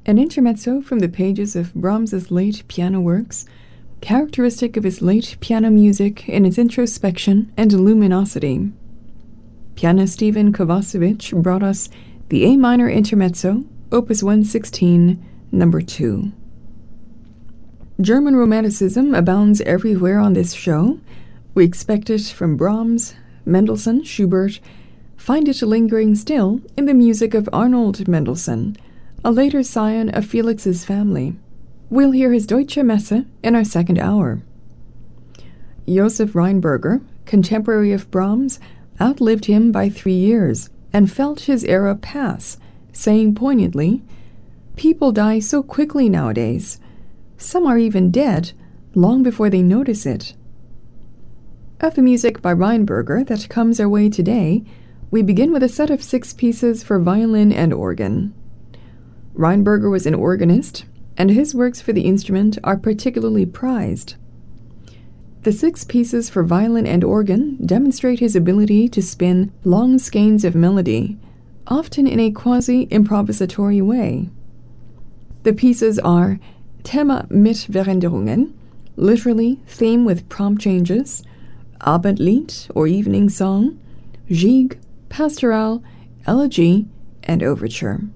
An intermezzo from the pages of Brahms's late piano works, characteristic of his late piano music in its introspection and luminosity. Pianist Stephen Kovacevic brought us the A minor intermezzo, Opus 116, number 2. German Romanticism abounds everywhere on this show. We expect it from Brahms, Mendelssohn, Schubert, find it lingering still in the music of Arnold Mendelssohn, a later scion of Felix's family. We'll hear his Deutsche Messe in our second hour. Josef Rheinberger, contemporary of Brahms, outlived him by 3 years and felt his era pass, saying poignantly, "People die so quickly nowadays. Some are even dead long before they notice it." Of the music by Rheinberger that comes our way today, we begin with a set of 6 pieces for violin and organ. Rheinberger was an organist, and his works for the instrument are particularly prized. The 6 pieces for violin and organ demonstrate his ability to spin long skeins of melody, often in a quasi-improvisatory way. The pieces are Thema mit Veränderungen, literally theme with prompt changes, Abendlied or evening song, Gigue, Pastoral, Elegy, and Overture.